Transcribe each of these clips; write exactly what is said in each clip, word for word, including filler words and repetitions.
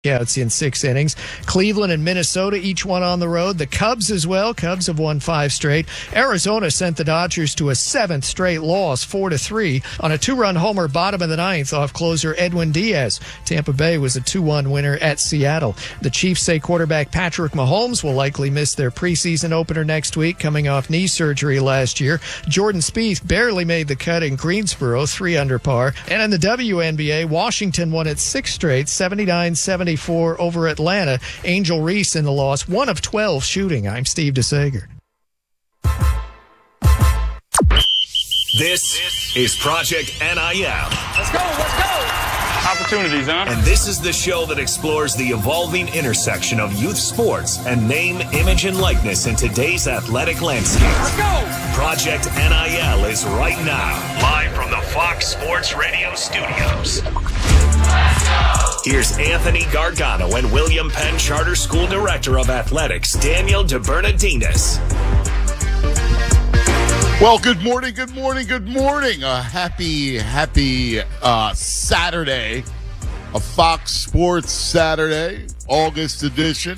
Outs in six innings. Cleveland and Minnesota, each one on the road. The Cubs as well. Cubs have won five straight. Arizona sent the Dodgers to a seventh straight loss, four to three, on a two-run homer bottom of the ninth off closer Edwin Diaz. Tampa Bay was a two one winner at Seattle. The Chiefs say quarterback Patrick Mahomes will likely miss their preseason opener next week, coming off knee surgery last year. Jordan Spieth barely made the cut in Greensboro, three under par. And in the W N B A, Washington won its sixth straight, seventy-nine seventy-four over Atlanta. Angel Reese in the loss, one of twelve shooting. I'm Steve DeSager. This is Project N I L. Let's go, let's go. Opportunities, huh? And this is the show that explores the evolving intersection of youth sports and name, image, and likeness in today's athletic landscape. Let's go. Project N I L is right now, live from the Fox Sports Radio studios. Let's go. Here's Anthony Gargano and William Penn Charter School Director of Athletics, Daniel DeBernardinis. Well, good morning, good morning, good morning. A happy, happy uh, Saturday, a Fox Sports Saturday, August edition.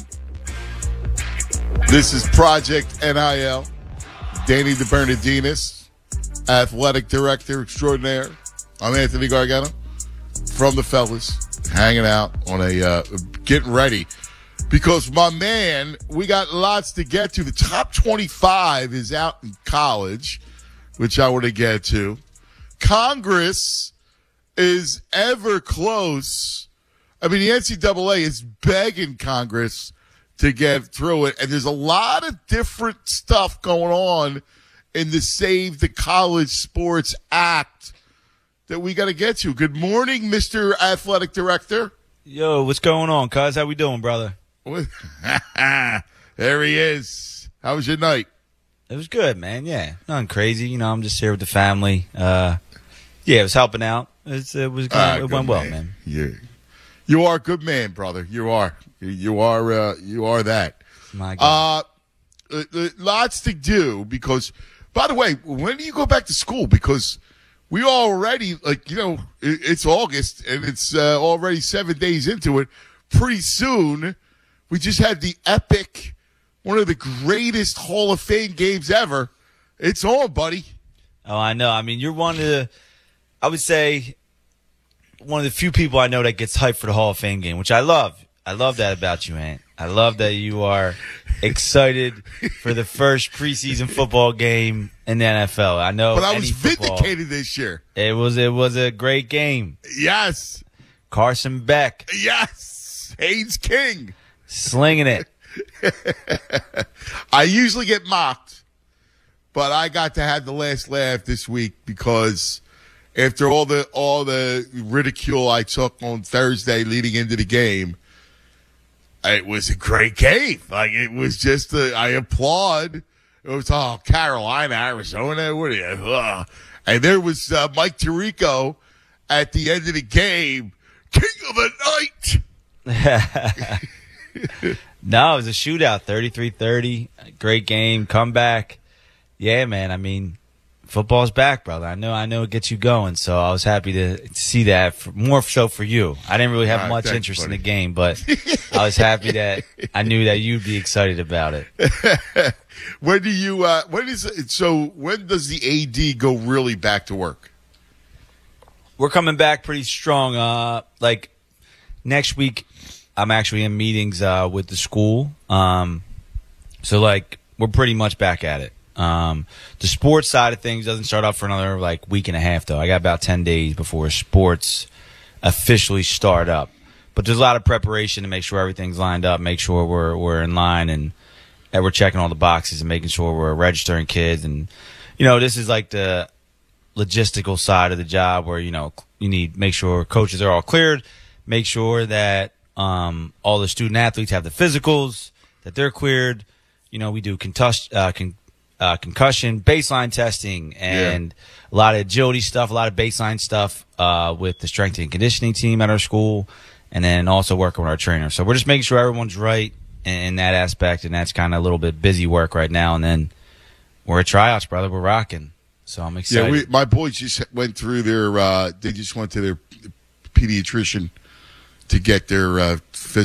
This is Project N I L. Danny DeBernardinis, Athletic Director Extraordinaire. I'm Anthony Gargano from the fellas, hanging out on a, uh, getting ready. Because, my man, we got lots to get to. The top twenty-five is out in college, which I want to get to. Congress is ever close. I mean, the N C double A is begging Congress to get through it. And there's a lot of different stuff going on in the Save the College Sports Act that we got to get to. Good morning, Mister Athletic Director. Yo, what's going on, cuz? How we doing, brother? There he is. How was your night? It was good, man. Yeah, nothing crazy. You know, I'm just here with the family. Uh, yeah, it was helping out. It's, it was. Ah, it went well, man. man. You, you are a good man, brother. You are. You are. Uh, you are that. My God. Uh, uh, lots to do because. By the way, when do you go back to school? Because we already, like, you know, it, it's August and it's uh, already seven days into it. Pretty soon. We just had the epic, one of the greatest Hall of Fame games ever. It's on, buddy. Oh, I know. I mean, you're one of the, I would say, one of the few people I know that gets hyped for the Hall of Fame game, which I love. I love that about you, Ant. I love that you are excited for the first preseason football game in the N F L. I know. But I was football, vindicated this year. It was, it was a great game. Yes. Carson Beck. Yes. Haynes King. Slinging it. I usually get mocked, but I got to have the last laugh this week because after all the all the ridicule I took on Thursday leading into the game, it was a great game. Like, it was just a, I applaud. It was oh Carolina, Arizona, what are you? Ugh. And there was uh, Mike Tirico at the end of the game, king of the night. No, it was a shootout, thirty-three thirty. Great game, comeback. Yeah, man. I mean, football's back, brother. I know, I know it gets you going. So I was happy to see that. For, more so for you. I didn't really have Ah, much thanks, interest buddy. in the game, but I was happy that I knew that you'd be excited about it. When do you? Uh, when is it, so? When does the A D go really back to work? We're coming back pretty strong. Uh, like next week, I'm actually in meetings uh, with the school. Um, so, like, we're pretty much back at it. Um, the sports side of things doesn't start up for another, like, week and a half, though. I got about ten days before sports officially start up. But there's a lot of preparation to make sure everything's lined up, make sure we're we're in line, and, and we're checking all the boxes and making sure we're registering kids. And, you know, this is, like, the logistical side of the job where, you know, you need make sure coaches are all cleared, make sure that Um, all the student athletes have the physicals, that they're cleared. You know, we do contus- uh, con- uh, concussion, baseline testing, and yeah. a lot of agility stuff, a lot of baseline stuff uh, with the strength and conditioning team at our school, and then also working with our trainer. So we're just making sure everyone's right in, in that aspect, and that's kind of a little bit busy work right now. And then we're at tryouts, brother. We're rocking. So I'm excited. Yeah, we, my boys just went through their uh, – they just went to their pediatrician to get their uh,